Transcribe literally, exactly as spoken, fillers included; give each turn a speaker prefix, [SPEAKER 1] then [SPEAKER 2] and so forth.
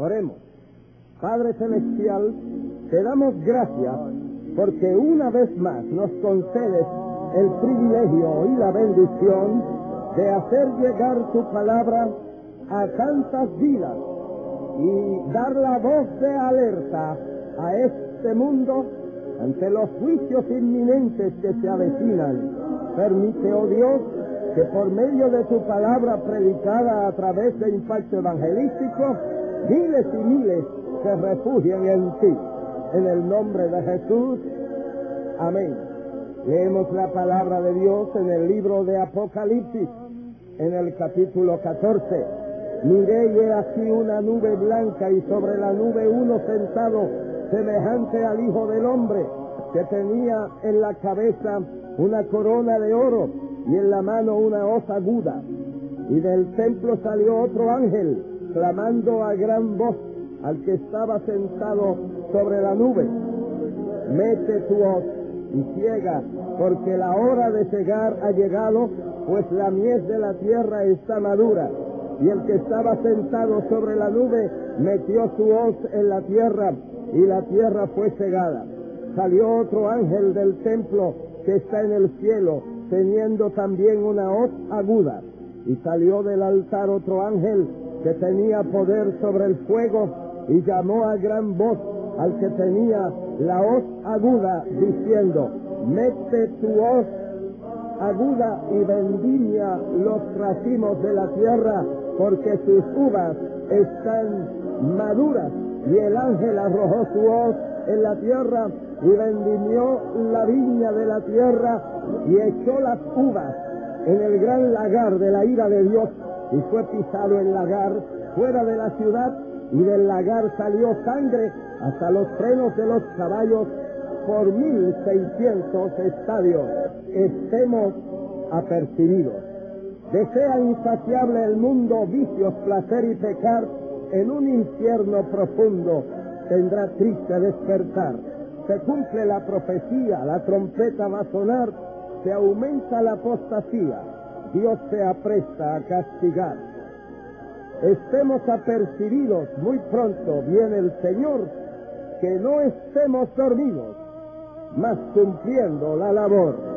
[SPEAKER 1] Oremos. Padre Celestial, te damos gracias porque una vez más nos concedes el privilegio y la bendición de hacer llegar tu palabra a tantas vidas y dar la voz de alerta a este mundo ante los juicios inminentes que se avecinan. Permite, oh Dios, que por medio de tu palabra predicada a través de impacto evangelístico, miles y miles se refugien en ti. En el nombre de Jesús, amén. Leemos la palabra de Dios en el libro de Apocalipsis, en el capítulo catorce. Miré y he aquí una nube blanca y sobre la nube uno sentado semejante al Hijo del Hombre, que tenía en la cabeza una corona de oro y en la mano una hoz aguda. Y del templo salió otro ángel, clamando a gran voz al que estaba sentado sobre la nube: mete tu hoz y ciega, porque la hora de cegar ha llegado, pues la mies de la tierra está madura. Y el que estaba sentado sobre la nube metió su hoz en la tierra, y la tierra fue cegada. Salió otro ángel del templo que está en el cielo, teniendo también una hoz aguda. Y salió del altar otro ángel que tenía poder sobre el fuego, y llamó a gran voz al que tenía la hoz aguda, diciendo: mete tu hoz aguda y vendimia los racimos de la tierra, porque sus uvas están maduras. Y el ángel arrojó su hoz en la tierra y vendimió la viña de la tierra y echó las uvas en el gran lagar de la ira de Dios, y fue pisado el lagar fuera de la ciudad, y del lagar salió sangre hasta los frenos de los caballos por mil seiscientos estadios. Estemos apercibidos. Desea insaciable el mundo vicios, placer y pecar, en un infierno profundo tendrá triste despertar. Se cumple la profecía, la trompeta va a sonar, se aumenta la apostasía, Dios se apresta a castigar. Estemos apercibidos, muy pronto viene el Señor, que no estemos dormidos, mas cumpliendo la labor.